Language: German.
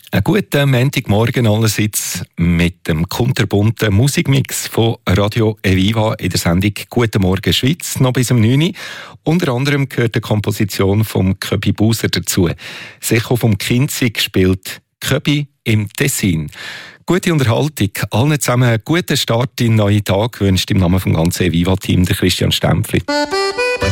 Einen guten Montagmorgen allerseits mit dem kunterbunten Musikmix von Radio Eviva in der Sendung «Guten Morgen Schweiz» noch bis um 9 Uhr. Unter anderem gehört die Komposition von Köbi Buser dazu. Sicher vom Kinzig spielt Köbi im Tessin. Gute Unterhaltung, allen zusammen einen guten Start in den neuen Tag wünscht im Namen vom ganzen Eviva-Team der Christian Stempfli.